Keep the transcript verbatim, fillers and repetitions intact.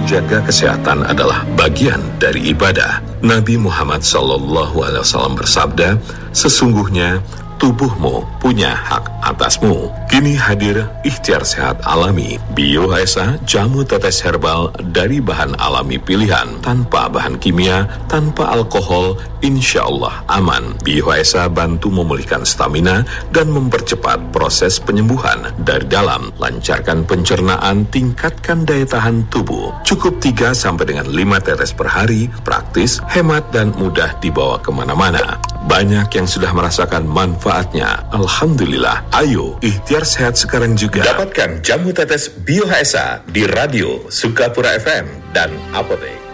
Menjaga kesehatan adalah bagian dari ibadah. Nabi Muhammad shallallahu alaihi wasallam bersabda, sesungguhnya tubuhmu punya hak atasmu. Kini hadir ikhtiar sehat alami Bio H S A, jamu tetes herbal dari bahan alami pilihan, tanpa bahan kimia, tanpa alkohol, insya Allah aman. Bio H S A bantu memulihkan stamina dan mempercepat proses penyembuhan dari dalam, lancarkan pencernaan, tingkatkan daya tahan tubuh. Cukup tiga sampai dengan lima tetes per hari, praktis, hemat dan mudah dibawa kemana-mana. Banyak yang sudah merasakan manfaatnya. Alhamdulillah. Ayo, ikhtiar sehat sekarang juga. Dapatkan jamu tetes Bio H S A di radio Sukapura F M dan apotek.